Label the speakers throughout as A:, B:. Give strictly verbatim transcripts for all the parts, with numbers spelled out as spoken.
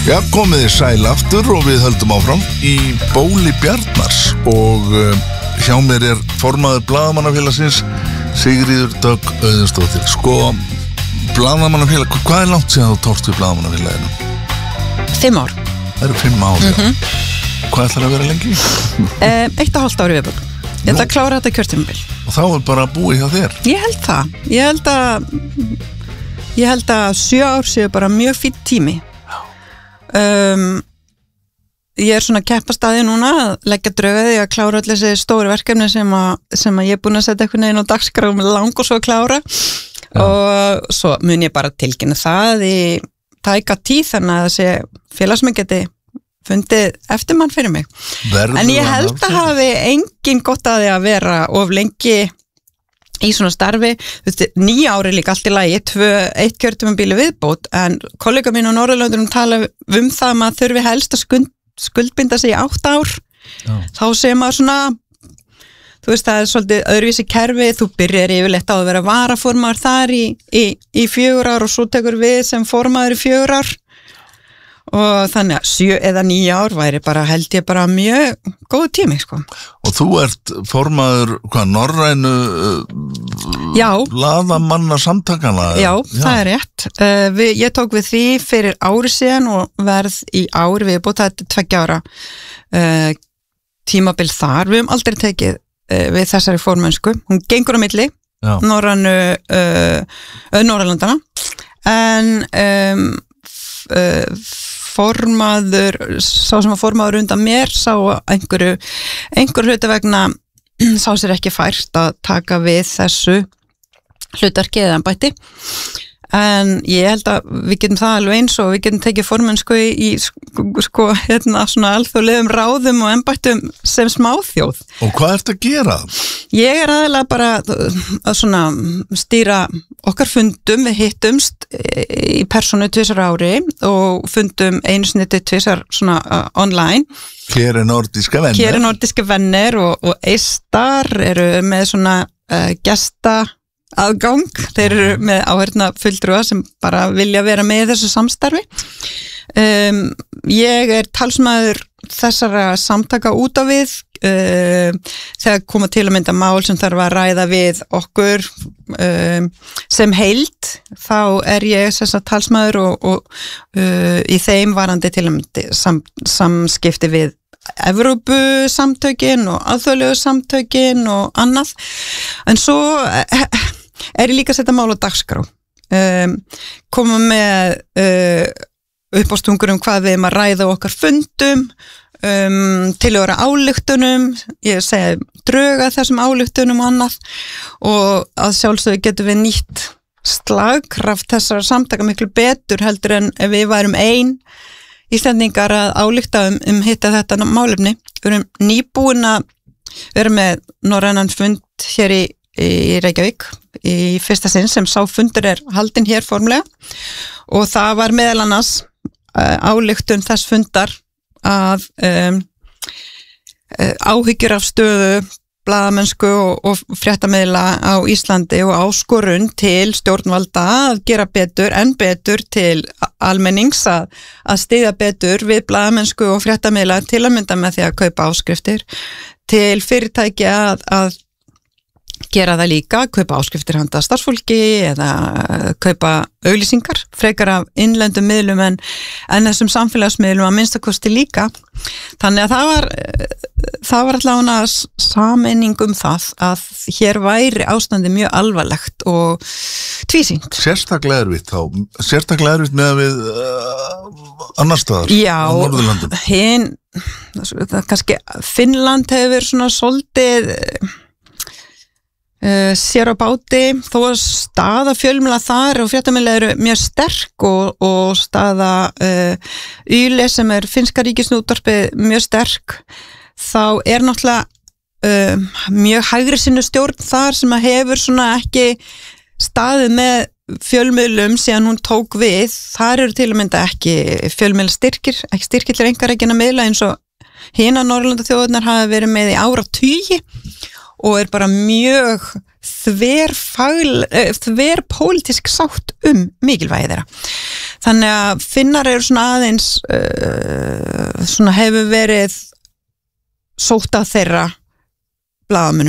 A: Já, komiði sæl aftur og við höldum áfram í Bóli Bjarnars og uh, hjá mér er formaður Blaðamannafélagsins Sigríður Dögg Auðunsdóttir. Sko, Blaðamannafélag, hvað er langt síðan þú tókst við Blaðamannafélaginu?
B: Fimm ár.
A: Það eru fimm ár, mm-hmm. já. Hvað ætlar að vera lengi?
B: um, Eitt og hálft ári viðbót. Ég ætla að klára þetta kjörtímabil.
A: Og þá er bara búið hjá þér?
B: Ég held það. Ég held að Ég held að sjö ár séu bara mjög fínn tími. Um, ég er svona keppastæði núna að leggja draugaði að klára allir þessi stóri verkefni sem að, sem að ég er búin að setja einhvern veginn á dagskrá með lang og svo að klára. Já. Og svo mun ég bara tilkynna það í tæka tíð þannig að þessi félagsmenn geti fundið eftirmann fyrir mig. Verður en ég held að hafi engin gott að því að vera of lengi í svona starfi, þú veist, nýja ári líka allt í lagi, tvö, eitt kjörtímabili viðbót, en kollega mín á Norðurlöndunum tala um það að maður þurfi helst að skuld, skuldbinda sig í átt ár. Já. Þá segir maður svona, þú veist, það er svolítið öðruvísi kerfi, þú byrjar yfirleitt á að vera varaformaður þar í, í, í fjögur ár og svo tekur við sem formaður í fjögur ár. Og þannig að sjö eða níu ár væri bara, held ég bara mjög góð tími, sko. Og
A: þú ert formaður, hvað, norrænu uh, blaðamanna samtakana?
B: Já, Já, það er rétt. Uh, við, ég tók við því fyrir ári síðan og verð í ári við búið þetta tveggja ára uh, tímabil þar. Við höfum aldrei tekið uh, við þessari formönsku. Hún gengur á milli, norrænu uh, Norðurlandana, en um, uh, formaður, sá sem var formaður undan mér, sá einhverju, einhverju hluta vegna sá sér ekki fært að taka við þessu hlutarki eða embætti. En ég held að við getum það alveg eins og við getum tekið formennsku í sko, hérna, svona alþjóðlegum ráðum og embættum sem smáþjóð.
A: Og hvað ertu að gera?
B: Ég er aðeinslega bara að svona stýra okkar fundum, við hittumst í persónu tvisar ári og fundum einu sinni til tvisar svona uh, online.
A: Hér er nordiska venner.
B: Hér er nordiska venner og, og eistar eru með svona uh, gesta aðgang, þeir eru með áherna fulltrúa sem bara vilja vera með í þessu samstarfi. Um, ég er talsmaður þessara samtaka út á við uh, þegar koma til að mynda mál sem þarf að ræða við okkur um, sem heild, þá er ég þess að talsmaður og, og uh, í þeim varandi til að mynda sam, samskipti við Evrópusamtökin og alþjóðlegu samtökin og annað. En svo er ég líka að setja mál á dagskrá. Um, koma með uh, uppástungur um hvað við erum að ræða okkar fundum, um, til að vera ályktunum, ég segi drauga þessum ályktunum og annað og að sjálfsögðu getum við nýtt slagkraft þessara samtaka miklu betur heldur en ef við værum ein Íslendingar að álykta um, um hitta þetta málefni. Við erum nýbúin að vera með norrænan fund hér í, í Reykjavík í fyrsta sinn sem sá fundur er haldinn hér formlega og það var meðal annars uh, ályktun þess fundar að um, uh, áhyggjur af stöðu blaðamennsku og, og fréttamiðla á Íslandi og áskorun til stjórnvalda að gera betur en betur til almennings að, að styðja betur við blaðamennsku og fréttamiðla til að mynda með því að kaupa áskriftir, til fyrirtæki að, að gera það líka, kaupa áskriftir handa starfsfólki eða kaupa auglýsingar, frekar af innlendum miðlum en, en þessum samfélagsmiðlum að minnstakosti líka. Þannig að það var það var allavega sameining um það að hér væri ástandi mjög alvarlegt og tvísýnt.
A: Sérstaklega erfitt þá, sérstaklega erfitt með að við uh, annar staðar
B: Já,
A: á Norðurlöndum.
B: Hinn, kannski Finnland hefur verið svona svolítið Uh, sér á báti, þó að staða fjölmiðla þar og fréttamiðla eru mjög sterk og, og staða uh, Yle sem er finnska ríkisútvarpið mjög sterk, þá er náttúrulega uh, mjög hægri sinni stjórn þar sem að hefur svona ekki staðið með fjölmiðlum síðan hún tók við. Þar eru til að mynda ekki fjölmiðla styrkir, ekki styrkir til einkarekinna miðla eins og hina Norðurlanda þjóðirnar hafa verið með í áratugi og er bara mjög þverfagl, þver pólitísk sátt um mikilvægi þeirra. Þannig að Finnar eru svona aðeins uh, svona hefur verið sótt af þeirra blaðamönnum.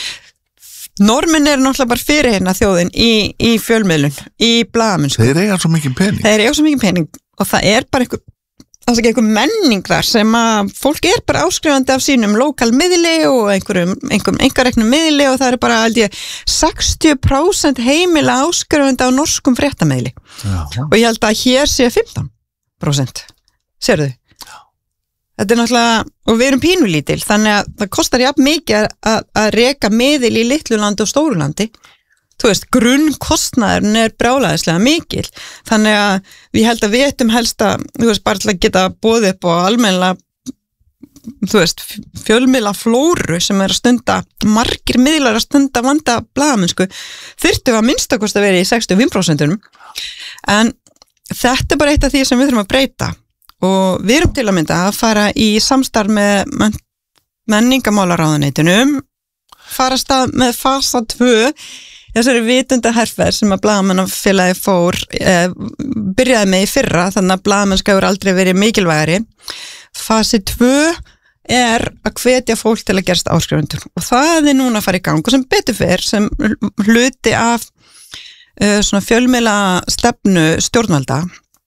B: Normin eru náttúrulega bara fyrir hérna þjóðin í, í fjölmiðlun, í blaðamennsku.
A: Þeir eiga svo mikið pening.
B: Þeir eiga svo mikið pening og það er bara einhver það er einhver menning þar sem að fólk er bara áskrifandi af sínum lokal miðli og einhverjum, einhverjum einkareknum miðli og það er bara aldrei sextíu prósent heimila áskrifandi á norskum fréttamiðli. Já. Og ég held að hér sé fimmtán prósent. Sérðu? Já. Þetta er náttúrulega, og við erum pínulítil, þannig að það kostar jafn mikið að, að reka miðil í litlu landi og stóru landi. Þú veist, grunnkostnaðurinn er brjálæðislega mikil, þannig að við held að við ættum helst að, þú veist, bara til að geta boðið upp á almennilega, þú veist, fjölmiðla flóru sem er að stunda, margir miðlar að stunda vanda blaðamennsku, þyrftum að minnstakost að vera í sextíu og fimm prósent, en þetta er bara eitt af því sem við þurfum að breyta og við erum til að mynda að fara í samstarf með menningamálaráðuneytinu, fara stað með fasa tvö, þessari vitunda herferð sem að blaðamannafélagi fór eh, byrjaði með í fyrra, þannig að blaðamennska hefur aldrei verið mikilvægari. Fasi tvö er að hvetja fólk til að gerast áskrifundur og það er núna að fara í gang og sem betur fer sem hluti af uh, svona fjölmiðla stefnu stjórnvalda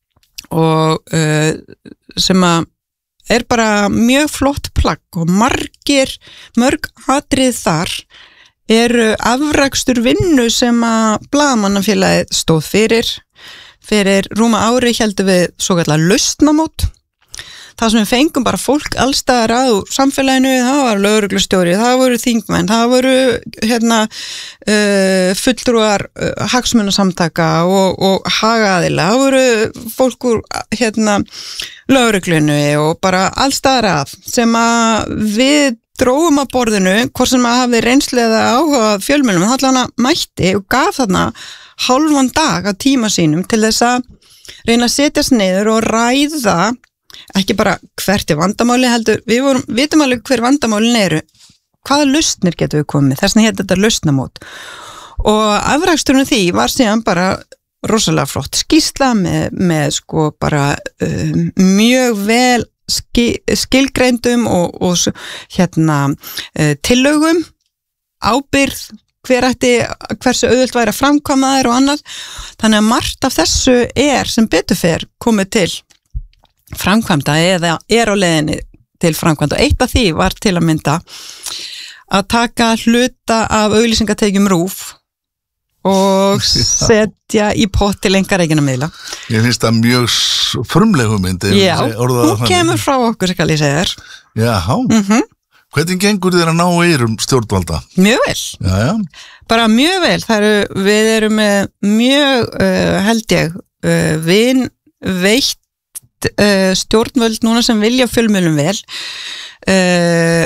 B: og uh, sem að er bara mjög flott plagg og margir, mörg atrið þar eru afrakstur vinnu sem að blaðamannafélagið stóð fyrir. Fyrir rúma ári heldum við svo kallar lausnamót. Það sem við fengum bara fólk allstaðar að úr samfélaginu, það var lögreglustjóri, það voru þingmenn, það voru hérna, uh, fulltrúar uh, hagsmunasamtaka og, og hagaðila, það voru fólk úr hérna, lögreglunu og bara allstaðar að sem að við dróum að borðinu, hvort sem að hafi reynslu eða áhuga fjölmiðlum, það allan að mætti og gaf þarna hálfan dag að tíma sínum til þess að reyna að setjast niður og ræða ekki bara hvert er vandamáli heldur, við vorum, vitum alveg hver vandamálin eru, hvaða lausnir getum við komið, þess vegna hétt þetta lausnamót og afraksturinn því var síðan bara rosalega flott skýrsla með, með sko bara um, mjög vel skilgreindum og, og hérna uh, tillögum, ábyrgð, hver ætti, hversu auðvelt væri að framkvæma þær og annað. Þannig að margt af þessu er sem betur fer komið til framkvæmda eða er á leiðinni til framkvæmda. Og eitt af því var til að mynda að taka hluta af auglýsingatekjum RÚV og setja í pott til einkareikina miðla.
A: Ég finnst það mjög frumlegu mynd.
B: Já, hún kemur frá okkur, skal ég segja þér.
A: Jáhá, mm-hmm. Hvernig gengur þér að ná eyrum stjórnvalda?
B: Mjög vel.
A: Já, já.
B: Bara mjög vel. Það eru, við erum með mjög, uh, held ég, uh, vin veitt uh, stjórnvöld núna sem vilja fjölmiðlum vel. Uh,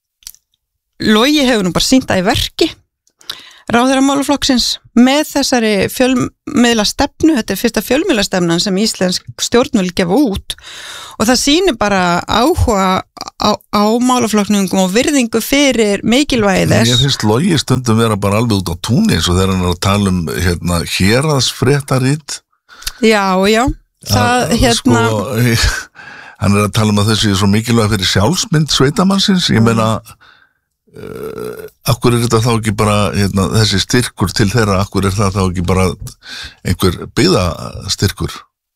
B: Logi hefur nú bara sýnt það í verki. Ráðherra málaflokksins með þessari fjölmiðla stefnu, þetta er fyrsta fjölmiðla stefnan sem íslensk stjórnvöld gefa út og það sýnir bara áhuga á, á málaflokkningum og virðingu fyrir mikilvægi þess.
A: Ég finnst Logi stundum vera bara alveg út á túni eins og þegar hann er að tala um hérna, héraðsfréttarit.
B: Já, já. Það, að, hérna...
A: Sko, hann er að tala um að þessi er svo mikilvæg fyrir sjálfsmynd sveitamannsins, ég meina Uh, akkur er þetta þá ekki bara hérna, þessi styrkur til þeirra, akkur er það þá ekki bara einhver byggðastyrkur?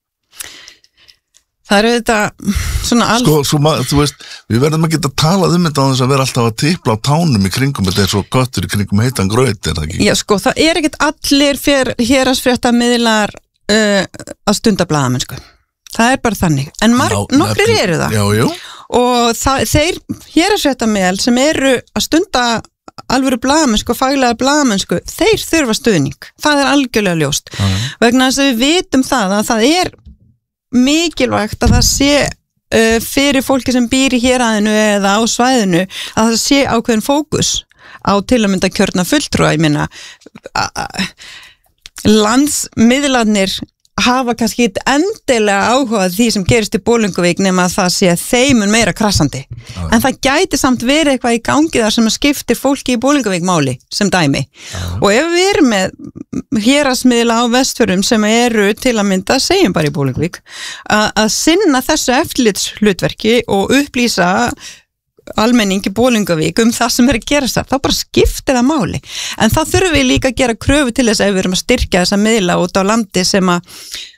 B: Það eru þetta svona alls...
A: Sko, svo, þú veist, við verðum að geta talað um þetta á þess að vera alltaf að tipla á tánum í kringum, þetta er svo göttur í kringum heitan gröt, er það ekki?
B: Já, sko, það er ekkert allir héraðsfréttamiðlar uh, að stunda blaðamennsku. Það er bara þannig. En marg, nokkrir eru það.
A: Já, já.
B: Og það, þeir héraðsfréttamiðlar sem eru að stunda alvöru blaðamennsku og faglega blaðamennsku, þeir þurfa stuðning. Það er algjörlega ljóst. Já, já. Vegna þess að við vitum það að það er mikilvægt að það sé uh, fyrir fólki sem býr í héraðinu eða á svæðinu að það sé ákveðin fókus á til að mynda kjörna fulltrúa. Ég meina, landsmiðlarnir hafa kannski endilega áhuga því sem gerist í Bolungarvík nema að það sé þeimun meira krassandi. Já. En það gæti samt verið eitthvað í gangi þar sem skiptir fólki í Bolungarvík máli sem dæmi. Já. Og ef við erum með héraðsmiðla á Vestfjörðum sem eru til að mynda, segjum bara í Bolungarvík, að sinna þessu eftirlitshlutverki og upplýsa almenning í Bolungarvík um það sem er að gera það, þá bara skiptir það máli. En þá þurfum við líka að gera kröfu til þess að við erum að styrkja þessa miðla út á landi sem að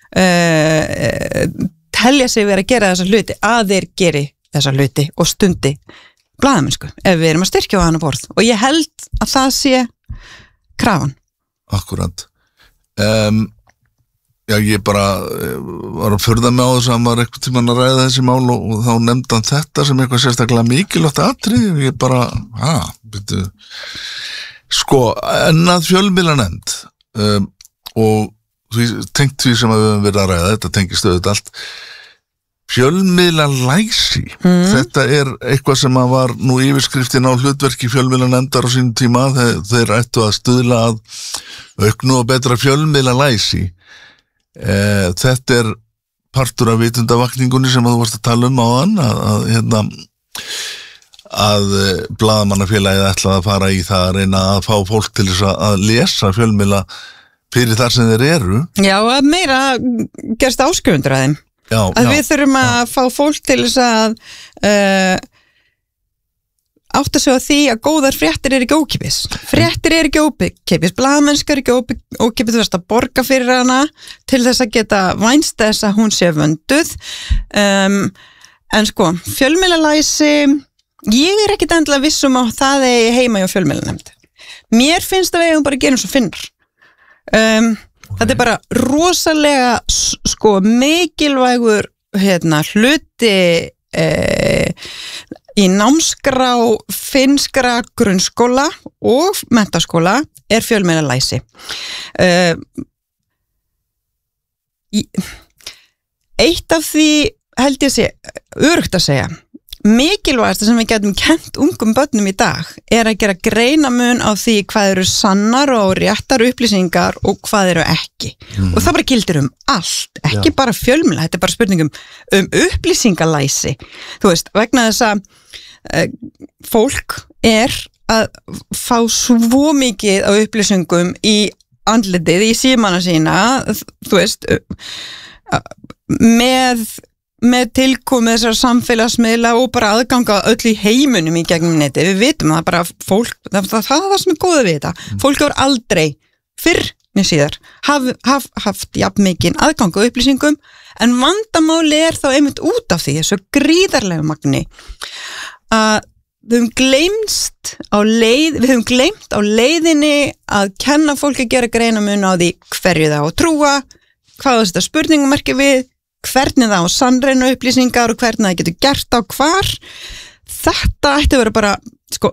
B: uh, telja sig verið að gera þessa hluti, að þeir geri þessa hluti og stundi blaðamennsku, ef við erum að styrkja á hana borð. Og ég held að það sé krafan.
A: Akkurat. Um, já, ég bara var að furða mig á þess að hann var eitthvað tímann að ræða þessi mál og, og þá nefndi hann þetta sem eitthvað sérstaklega mikilvægt atriði og ég bara, ha, byrju sko, ennað fjölmiðla nefnd um, og því, tengt því sem við höfum verið að ræða, þetta tengist auðvitað allt fjölmiðla læsi mm. þetta er eitthvað sem að var nú yfirskriftin á hlutverki fjölmiðla nefndar á sínum tíma, þeir, þeir ættu að stuðla að auknu og betra fjölmiðla læsi. Eh, þetta er partur af vitundavakningunni sem að þú varst að tala um á hann að, að, hérna, að blaðamannafélagið ætlaði að fara í það að reyna að fá fólk til þess að lesa fjölmiðla fyrir þar sem þeir eru. Já,
B: að meira gerst áskrifundur að þeim. Já, að já, við þurfum að já. fá fólk til þess að uh, átta sig á því að góðar fréttir er ekki ókipis. Fréttir er ekki ókipis, blaðamennska er ekki ókipis, þú veist að borga fyrir hana til þess að geta vænst þess að hún sé vönduð. Um, en sko, fjölmiðlalæsi, ég er ekkit endilega vissum á það að ég heima hjá fjölmiðlanefnd. Mér finnst að við eigum bara að gera eins og finnar. Um, okay. Þetta er bara rosalega sko mikilvægur hérna, hluti eh, í námskrá finnskra grunnskóla og menntaskóla er fjölmiðlalæsi. Uh, eitt af því held ég sé, örugt að segja, mikilvægast sem við getum kennt ungum börnum í dag er að gera greinamun á því hvað eru sannar og réttar upplýsingar og hvað eru ekki. Mm. Og það bara gildir um allt, ekki Já. bara fjölmiðla, þetta er bara spurningum um upplýsingalæsi. Þú veist, vegna þess að uh, fólk er að fá svo mikið á upplýsingum í andlitið, í símana sína, þú veist, uh, með með tilkomið þessar samfélagsmiðla og bara aðganga öll í heiminum í gegnum neti. Við vitum það bara fólk, það, það, það er það sem er góða við þetta. Mm. Fólk er aldrei fyrr niður síðar haf, haf, haft jafn mikinn aðganga upplýsingum en vandamáli er þá einmitt út af því þessu gríðarlegu magni að við höfum gleymst á leið, við höfum gleymt á leiðinni að kenna fólki að gera greinamun á því hverju það á að trúa, hvað þetta spurningumerki við, hvernig það á sannreina upplýsingar og hvernig það getur gert á hvar. Þetta ætti að vera bara sko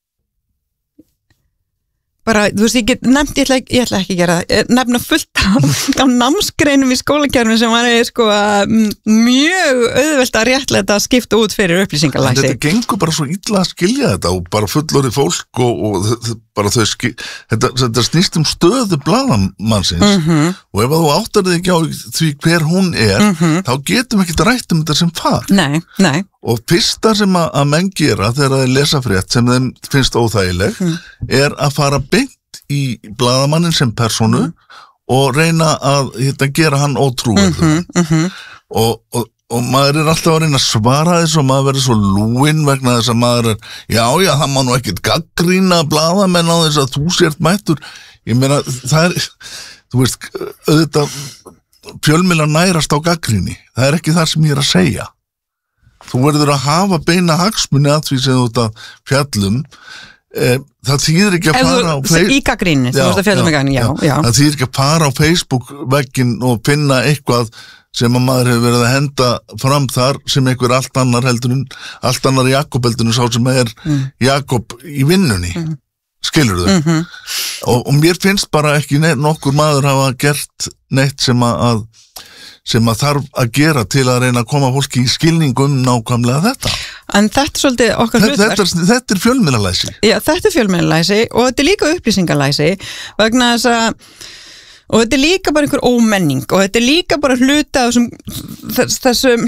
B: bara, þú veist, ég get nefnt, ég ætla, ég ætla ekki að gera það, nefna fullt af, af námsgreinum í skólakerfinu sem var sko mjög auðvelt að réttlega að skipta út fyrir upplýsingalæsi.
A: Þetta gengur bara svo illa að skilja þetta og bara fullorðið fólk og, og bara þau skil, þetta, þetta snýst um stöðu blaðamannsins mm-hmm. og ef þú áttar þig ekki á því hver hún er, mm-hmm. þá getum ekki rætt um þetta sem fag.
B: Nei, nei.
A: Og fyrsta sem að, að menn gera þegar þeir lesa frétt sem þeim finnst óþægileg mm. er að fara beint í blaðamannin sem personu mm. og reyna að hérna, gera hann ótrúverður. Mm-hmm, mm-hmm. Og, og, og maður er alltaf að reyna að svara þess og maður verður svo lúinn vegna þess að maður er, já, já, það má nú ekkert gagnrýna blaðamenn á þess að þú sért mættur. Ég meina, það er, þú veist, auðvitað fjölmiðlar nærast á gagnrýni. Það er ekki það sem ég er að segja. Þú verður að hafa beina hagsmuni að því sem þú ert að fjallum. Eh, það þýðir ekki að
B: Ef
A: fara á
B: Facebook. Í gagnrýni, þú ert að fjalla með gagnrýni, já, já.
A: Það þýðir ekki að fara á Facebook-vegginn og finna eitthvað sem að maður hefur verið að henda fram þar sem einhver allt annar heldur en allt annar Jakob heldur en sá sem er mm. Jakob í vinnunni. Mm. Skilur þau? Mm-hmm. Og, og mér finnst bara ekki neitt, nokkur maður hafa gert neitt sem að sem að þarf að gera til að reyna að koma fólki í skilningum nákvæmlega þetta.
B: En þetta er svolítið okkar hlutverk.
A: Þetta, þetta, þetta er fjölmiðlalæsi.
B: Já, þetta er fjölmiðlalæsi og þetta er líka upplýsingalæsi vegna þess að og þetta er líka bara einhver ómenning og þetta er líka bara hluti af þessum, þessum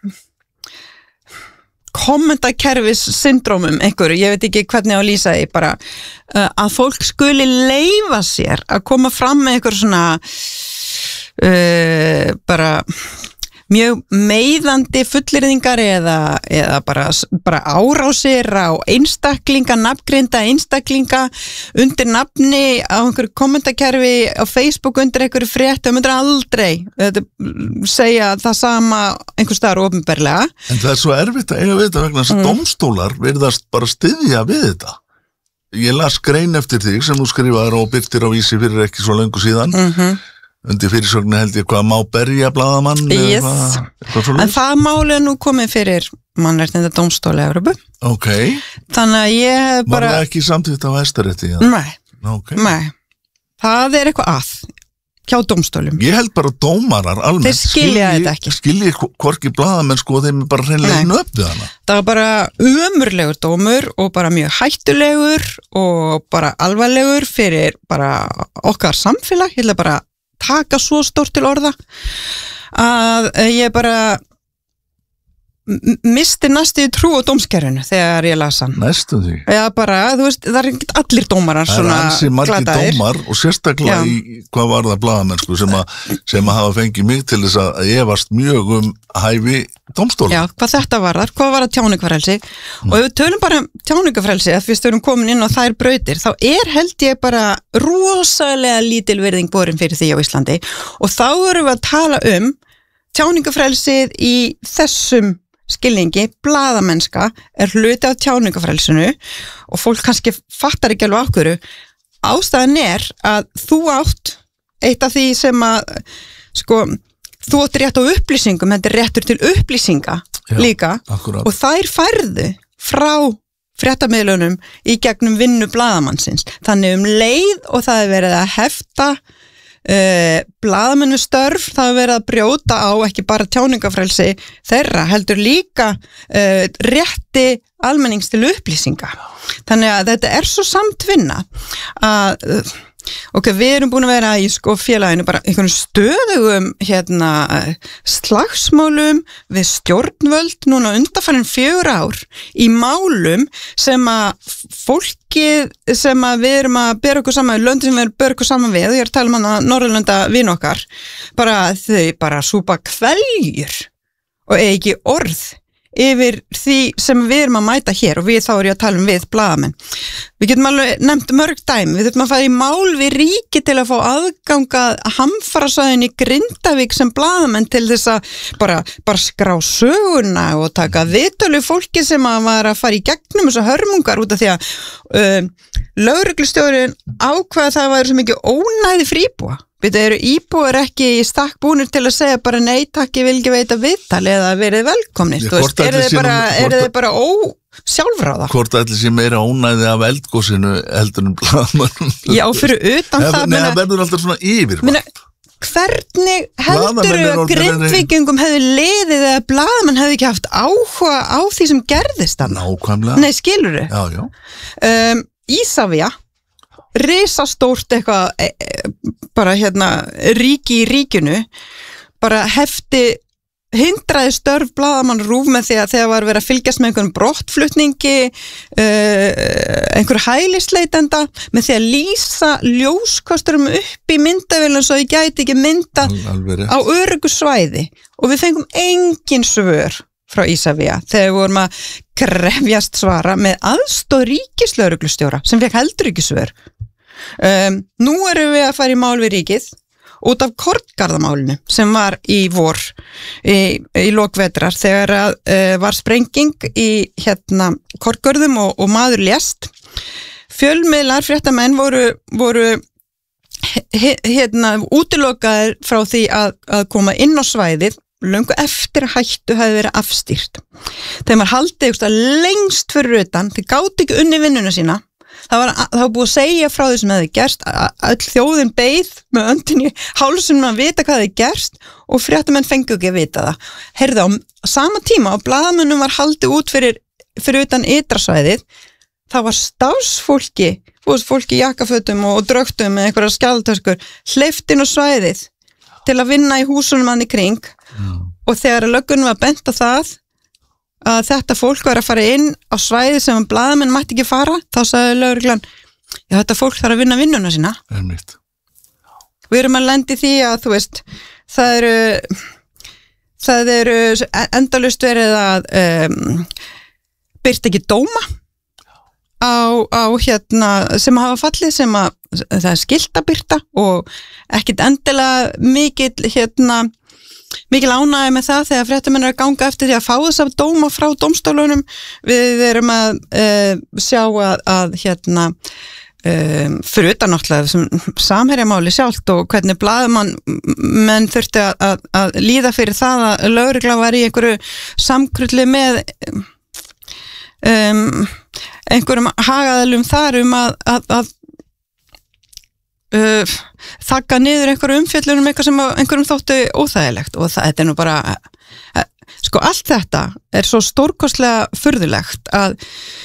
B: kommentakerfis syndrómum einhverju, ég veit ekki hvernig á að lýsa því bara uh, að fólk skuli leyfa sér að koma fram með einhver svona uh, bara mjög meiðandi fullyrðingar eða, eða bara, bara árásir á einstaklinga, nafngreinda einstaklinga undir nafni á einhverju kommentakerfi á Facebook undir einhverju frétt, það myndir aldrei þetta, segja það sama einhvers staðar opinberlega.
A: En það er svo erfitt að eiga við þetta vegna þess að mm. dómstólar virðast bara styðja við þetta. Ég las grein eftir þig sem þú skrifaðir og birtir á Vísi fyrir ekki svo löngu síðan mm-hmm. undir fyrirsögnu held ég hvað má berja blaðamann
B: yes. eða, en það máli er nú komið fyrir mannréttinda dómstóli Evrópu
A: ok
B: þannig að ég bara
A: var það ekki samþykkt á Hæstarétti ja?
B: nei,
A: okay.
B: nei það er eitthvað að hjá dómstólum
A: ég held bara dómarar almennt
B: þeir skilja þetta ekki
A: skilji hvorki blaðamenn sko þeim er bara hreinlega nöfðu hana
B: það var bara ömurlegur dómur og bara mjög hættulegur og bara alvarlegur fyrir bara okkar samfélag ég ætla bara taka svo stórt til orða að ég bara misti næstu trú á dómskerfinu þegar ég las hann
A: næstu því
B: já bara, þú veist, það er ekki allir dómarar svona glataðir
A: það er ansi margir dómar og sérstaklega já. Í hvað var það blaðamennsku sem, sem að hafa fengið mig til þess að efast mjög um hæfi dómstóla
B: já, hvað þetta var þar, hvað var það tjáningafrelsi mm. og ef við tölum bara um tjáningafrelsi að við stöðum komin inn á þær brautir þá er held ég bara rosalega lítil virðing borin fyrir því á Íslandi og þá erum við að tala um tjáningafrelsið í þessum skilningi, blaðamennska er hluti af tjáningafrelsinu og fólk kannski fattar ekki alveg okkur ástæðan er að þú átt eitt af því sem að sko, þú átt rétt á upplýsingum þetta er réttur til upplýsinga já, líka akkurat. Og þær færðu frá fréttamiðlunum í gegnum vinnu blaðamannsins þannig um leið og það er verið að hefta Uh, blaðamennustörf það er verið að brjóta á ekki bara tjáningafrelsi þeirra heldur líka uh, rétti almennings til upplýsinga þannig að þetta er svo samtvinna að uh, ok, við erum búin að vera í sko félaginu bara einhvern stöðugum hérna slagsmálum við stjórnvöld núna undanfarin fjögur ár í málum sem að fólkið sem að við erum að bera okkur saman, löndin sem við erum að bera okkur saman við og ég er að tala um hana Norðurlanda vin okkar bara þau bara súpa kveljur og eigi ekki orð yfir því sem við erum að mæta hér og við þá er ég að tala um við blaðamenn. Við getum alveg nefnt mörg dæmi, við þurfum að fara í mál við ríki til að fá aðganga hamfarasvæðin í Grindavík sem blaðamenn til þess að bara, bara skrá söguna og taka viðtölu fólki sem að var að fara í gegnum þessar hörmungar út af því að uh, lögreglustjórinn ákvað að það væri svo mikið ónæði fríbúa. Þetta eru íbúar ekki í stakk búnir til að segja bara nei takk, ég vil ekki veita viðtal eða verið velkomnir. Þú veist, eru þið bara, er bara ósjálfráða? Hvort ætli sé meira ónæði af eldgosinu heldur en blaðamönnum? Já, fyrir utan það... Nei, það verður alltaf svona yfirvald. Hvernig heldur að Grindvíkingum hefði liðið eða blaðamenn hefði ekki haft áhuga á því sem gerðist þarna? Nákvæmlega. Nei, skilur þið? Já, já. Um, Ísafía risastórt eitthvað e, e, bara hérna ríki í ríkinu bara hefti hindraði störf blaðamann RÚV með því að þegar var verið að fylgjast með einhverjum brottflutningi uh, einhver hælisleitenda með því að lýsa ljóskosturum upp í myndavélum svo ég gæti ekki mynda á öruggu svæði og við fengum engin svör frá Ísafía þegar við vorum að krefjast svara með aðstoð ríkislögreglustjóra sem fekk heldur ekki svör. Um, nú erum við að fara í mál við ríkið út af Korngarðamálinu sem var í vor í, í lokvetrar þegar að, uh, var sprenging í hérna Korngörðum og, og maður lést. Fjölmiðlar, fréttamenn voru, voru he, hérna útilokaðir frá því að, að koma inn á svæðið löngu eftir að hættu hefði verið afstýrt. Þegar maður haldið lengst fyrir utan, þeir gátu ekki unni vinnuna sína. Það var, það var búið að segja frá því sem hefði gerst, öll þjóðin beið með öndin í hálsunum að vita hvað hefði gerst og fréttamenn fengu ekki að vita það. Heyrðu, á sama tíma á blaðamönnum var haldið út fyrir, fyrir utan ytrasvæðið, það var starfsfólki þú veist, fólk í jakkafötum og, og drögtum með einhverja skjaldtöskur hleypt inn á svæðið til að vinna í húsunum hann í kring mm. og þegar löggunum var bent á það að þetta fólk var að fara inn á svæðið sem blaðamenn mætti ekki fara, þá sagði lögreglan já, þetta fólk þarf að vinna vinnuna sína.
A: Einmitt.
B: Við erum að lendi því að, þú veist, það eru það eru endalaust verið að um, birta ekki dóma á, á hérna sem hafa fallið sem að það er skylt að birta og ekkit endilega mikil hérna mikil ánægja með það þegar fréttamenn er að ganga eftir því að fá þess að dóma frá dómstólunum. Við erum að uh, sjá að, að hérna Um, fyrir utan náttúrulega sem samherjamáli sjálft og hvernig blaðamann menn þurfti að, að, að líða fyrir það að lögregla var í einhverju samkrulli með um, einhverjum hagaðalum þar um að, að, að uh, þakka niður einhverju umfjöllunum eitthvað sem einhverjum þóttu óþægilegt og það, þetta er nú bara uh, sko allt þetta er svo stórkostlega furðulegt að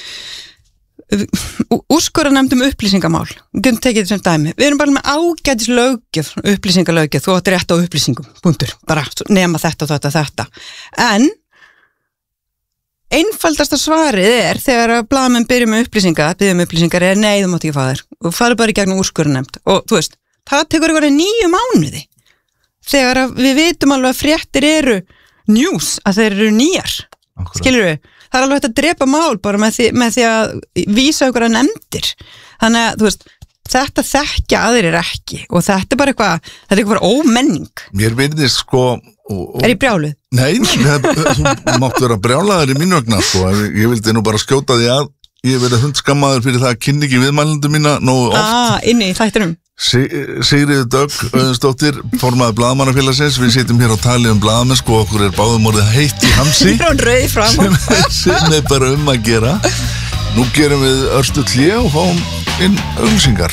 B: úrskurðarnefnd um upplýsingamál við getum tekið þetta sem dæmi, við erum bara með ágætis löggjöf, upplýsingalöggjöf þú átt rétt á upplýsingum, punktur, bara nema þetta og þetta, þetta, en einfaldasta svarið er þegar að blaðamenn byrja með upplýsingar, byrja með upplýsingar er nei, þú mátt ekki fá þér og farið bara í gegnum úrskurðarnefnd og þú veist, það tekur ykkur nýju mánuði þegar að við vitum alveg að fréttir eru news, að þeir eru nýjar skilur við, það er alveg hægt að drepa mál bara með því, með því að vísa okkur að nefndir, þannig að þú veist, þetta þekkja aðrir ekki og þetta er bara eitthvað, þetta er eitthvað ómenning.
A: Mér virðist sko og, og...
B: Er ég brjáluð?
A: Nei, þú mátt vera brjálaður í mínu vegna sko, ég vildi nú bara skjóta því að ég hef verið hundskammaður fyrir það að kynni ekki viðmælendur mína nógu oft.
B: Ah, inni í þættinum.
A: Sigríður Dögg Auðunsdóttir, formaður Blaðamannafélagsins, við sitjum hér á tali um blaðamennsku og okkur er báðum orðið heitt í hamsi sem, sem er bara um að gera. Nú gerum við örstu hlé og fáum inn auglýsingar.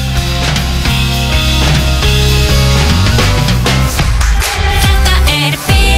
C: Þetta er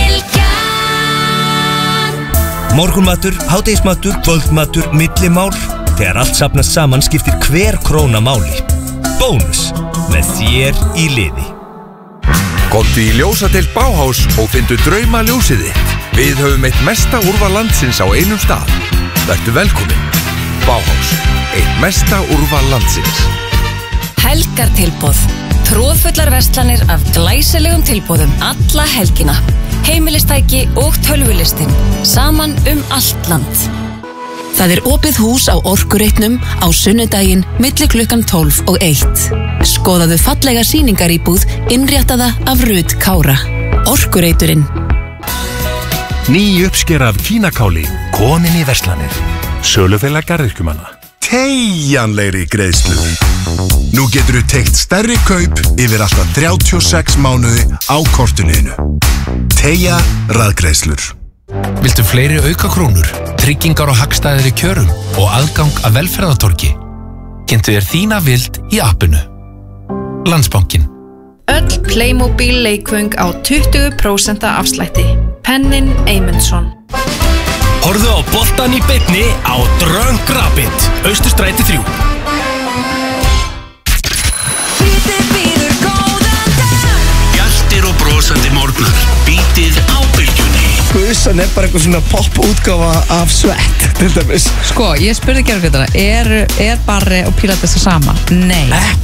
C: Bylgjan. Morgunmatur, hádegismatur, kvöldmatur, millimál. Þegar allt safnast saman skiptir hver króna máli. Bónus, með þér í liði.
D: Komdu í ljósadeild Bauhaus og fyndu drauma ljósið þitt. Við höfum eitt mesta úrval landsins á einum stað. Vertu velkomin. Bauhaus, eitt mesta úrval landsins.
E: Helgartilboð. Tróðfullar verslanir af glæsilegum tilboðum alla helgina. Heimilistæki og tölvulistin. Saman um allt land. Það er opið hús á Orkureitnum á sunnudaginn milli klukkan tólf og eitt. Skoðaðu fallega sýningaríbúð innréttaða af Rut Kára. Orkureiturinn.
F: Ný uppskera af kínakáli, komin í verslanir. Sölufélag garðyrkjumanna.
D: Teygjanlegri greiðslu. Nú getur þú teygt stærri kaup yfir alltaf þrjátíu og sex mánuði á kortinu. Teygja raðgreiðslur.
F: Viltu fleiri aukakrónur, tryggingar og hagstæðari kjörum og aðgang að velferðartorgi? Kynntu þér þína vild í appinu. Landsbankinn.
G: Öll Playmobil leikvöng á tuttugu prósent afslætti. Pennin Eymundsson.
C: Horfðu á boltan í beinni á Drunk Rabbit, Austurstræti þrjú. Bjartir og brosandi morgnar, bítið á bylgjunni.
H: Guðsan er bara eitthvað svona pop-útgáfa af Svett, til dæmis.
I: Sko, ég spurði gerðurgjötana, er, er Barri og Pílates það sama? Nei.
H: Ekki